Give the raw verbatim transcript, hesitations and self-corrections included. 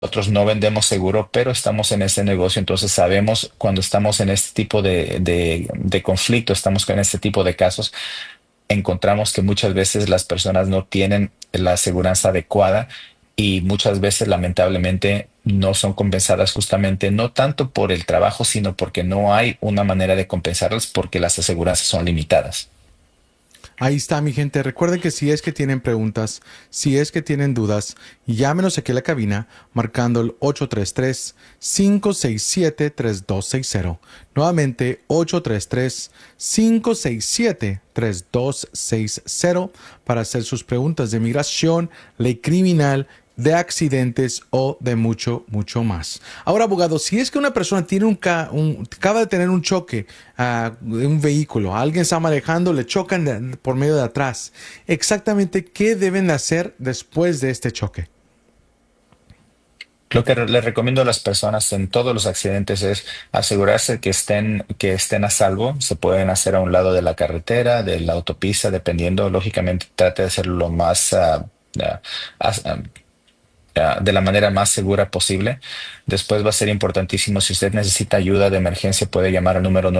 Nosotros no vendemos seguro, pero estamos en este negocio, entonces sabemos cuando estamos en este tipo de, de, de conflicto, estamos con este tipo de casos, encontramos que muchas veces las personas no tienen la aseguranza adecuada y muchas veces lamentablemente no son compensadas justamente no tanto por el trabajo, sino porque no hay una manera de compensarlas porque las aseguranzas son limitadas. Ahí está, mi gente. Recuerden que si es que tienen preguntas, si es que tienen dudas, llámenos aquí a la cabina marcando el ocho tres tres, cinco seis siete, tres dos seis cero. Nuevamente, ocho tres tres, cinco seis siete, tres dos seis cero para hacer sus preguntas de migración, ley criminal, de accidentes o de mucho, mucho más. Ahora, abogado, si es que una persona tiene un, ca un acaba de tener un choque uh, de un vehículo, alguien está manejando, le chocan de, por medio de atrás, exactamente qué deben hacer después de este choque. Lo que re- le recomiendo a las personas en todos los accidentes es asegurarse que estén, que estén a salvo. Se pueden hacer a un lado de la carretera, de la autopista, dependiendo. Lógicamente, trate de hacerlo lo más, ah, ah, as- ah, ah, de la manera más segura posible. Después va a ser importantísimo, si usted necesita ayuda de emergencia, puede llamar al número